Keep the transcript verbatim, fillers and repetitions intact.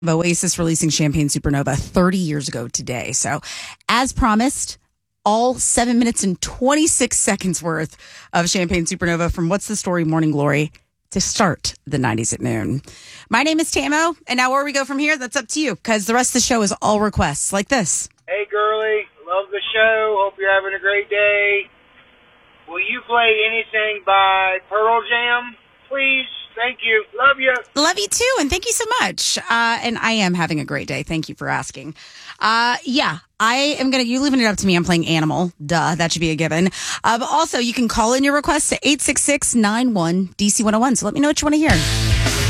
Oasis releasing Champagne Supernova thirty years ago today. So, as promised, all seven minutes and twenty-six seconds worth of Champagne Supernova from What's the Story Morning Glory to start the nineties at noon. My name is Tamo, and now where we go from here, that's up to you, because the rest of the show is all requests like this. Hey, girly, love the show. Hope you're having a great day. Will you play anything by Pearl Jam, please? Thank you. Love you. Love you too, and thank you so much. Uh, and I am having a great day. Thank you for asking. Uh, yeah, I am going to, you leaving it up to me. I'm playing Animal. Duh, that should be a given. Uh, but also, you can call in your requests to eight six six, nine one, D C one oh one. So let me know what you want to hear.